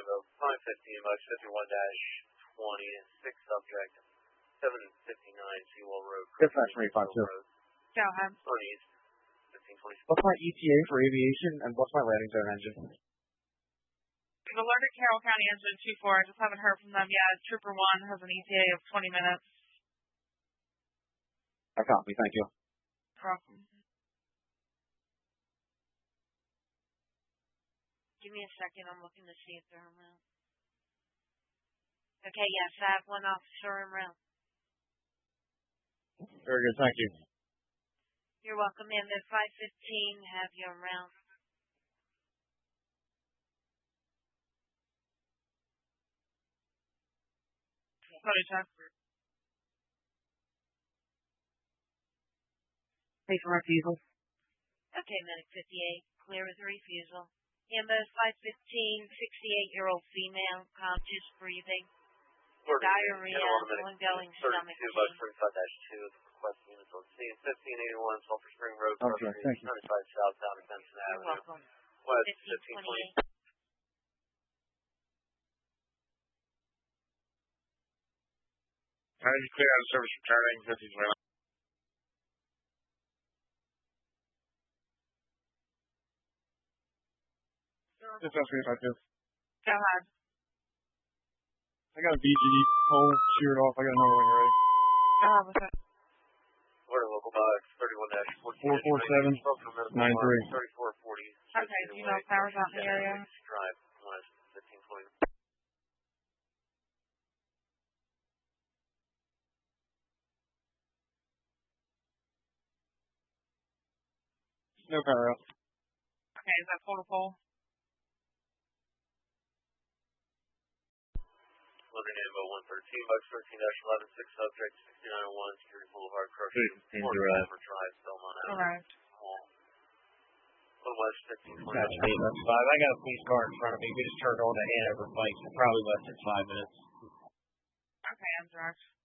Evo 515 bucks 51-20 and 6 subject 759 Seawall Road. Dispatch 352. Go ahead. On east 1520. What's my ETA for aviation and what's my landing zone engine? We've alerted Carroll County Engine 24. I just haven't heard from them yet. Trooper 1 has an ETA of 20 minutes. I copy, thank you. Welcome. Give me a second. I'm looking to see if they're around. Okay, yes, I have one officer around. Very good, thank you. You're welcome, ma'am. At 515, have you around. Sorry, Chuck. Hey, for refusal. Okay, Medic 58, clear with refusal. Ambos 515, 68-year-old female, conscious breathing, diarrhea, ongoing stomach pain. 32 bucks 35-2 request units on scene. 1581 Sulphur Spring Road, Okay, thank you. 95 southbound of Benson You're Avenue. welcome. West 1528. 1520. How did you clear out of service returning 1529? Dispatch 352. Go ahead. I got a BG hole sheared off. I got another one ready. Go ahead with it. Order local box 31-14. 447-93. 3440. Okay, do you know if power's out in the area? Drive West 1520. No power out. Okay, is that full to full? London Ambo 113 bucks 13-11 6 subject 6901 Security Boulevard Crushing. Drive Belmont Avenue. Alright. West 1520. Dispatch 815. I got a police car in front of me. We just turned on the Hanover bikes. Probably less than 5 minutes. Okay, I'm direct.